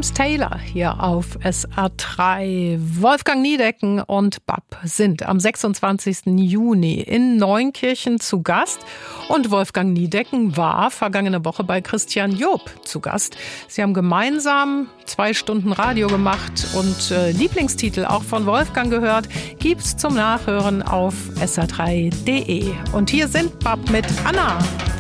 James Taylor hier auf SR3. Wolfgang Niedecken und Bab sind am 26. Juni in Neunkirchen zu Gast. Und Wolfgang Niedecken war vergangene Woche bei Christian Job zu Gast. Sie haben gemeinsam 2 Stunden Radio gemacht und Lieblingstitel auch von Wolfgang gehört. Gibt's zum Nachhören auf sr3.de. Und hier sind Bab mit Anna.